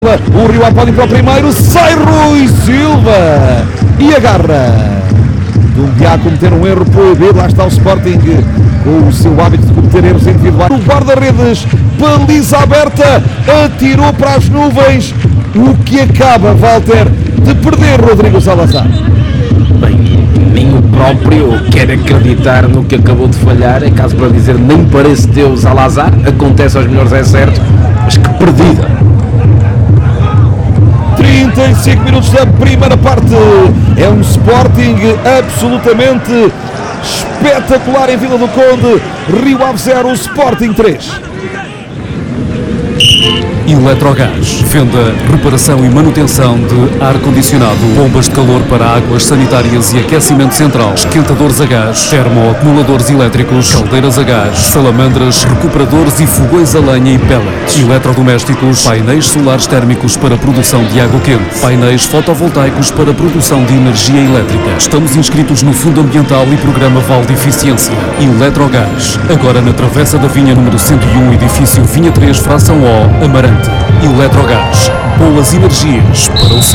O Rio Ave pode ir para o primeiro, sai Rui Silva e agarra. Dumbiá a cometer um erro proibido, lá está o Sporting com o seu hábito de cometer erros individuais. O guarda-redes, baliza aberta, atirou para as nuvens, o que acaba, Walter, de perder Rodrigo Salazar. Bem, nem o próprio quer acreditar no que acabou de falhar, é caso para dizer, nem parece Deus Salazar, acontece aos melhores, é certo, mas que perdida. 35 minutos da primeira parte, é um Sporting absolutamente espetacular em Vila do Conde. Rio Ave 0, Sporting 3. Eletrogás, venda, reparação e manutenção de ar-condicionado, bombas de calor para águas sanitárias e aquecimento central, esquentadores a gás, termoacumuladores elétricos, caldeiras a gás, salamandras, recuperadores e fogões a lenha e pellets, eletrodomésticos, painéis solares térmicos para produção de água quente, painéis fotovoltaicos para produção de energia elétrica. Estamos inscritos no Fundo Ambiental e Programa Val de Eficiência. Eletrogás, agora na Travessa da Vinha número 101, edifício Vinha 3, fração O, Amarante. Eletrogás, boas energias para o